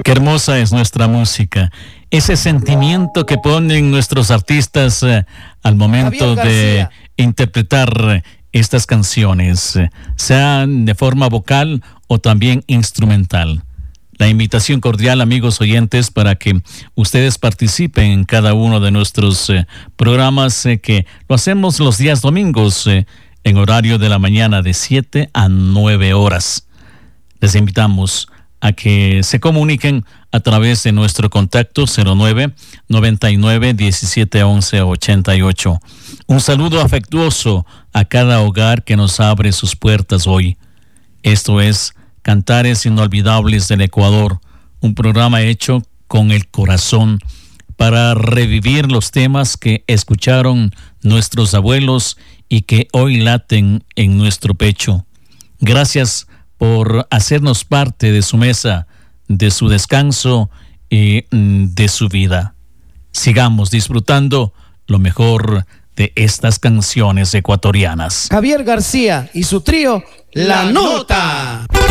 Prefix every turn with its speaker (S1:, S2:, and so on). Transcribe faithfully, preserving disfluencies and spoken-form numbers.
S1: Qué hermosa es nuestra música. Ese sentimiento que ponen nuestros artistas eh, al momento de interpretar estas canciones, eh, sean de forma vocal o también instrumental. La invitación cordial, amigos oyentes, para que ustedes participen en cada uno de nuestros eh, programas eh, que lo hacemos los días domingos eh, en horario de la mañana de siete a nueve horas. Les invitamos a que se comuniquen a través de nuestro contacto cero nueve, noventa y nueve, diecisiete, once, ochenta y ocho. Un saludo afectuoso a cada hogar que nos abre sus puertas hoy. Esto es Cantares Inolvidables del Ecuador, un programa hecho con el corazón para revivir los temas que escucharon nuestros abuelos y que hoy laten en nuestro pecho. Gracias por hacernos parte de su mesa, de su descanso y de su vida. Sigamos disfrutando lo mejor de estas canciones ecuatorianas.
S2: Javier García y su trío La Nota.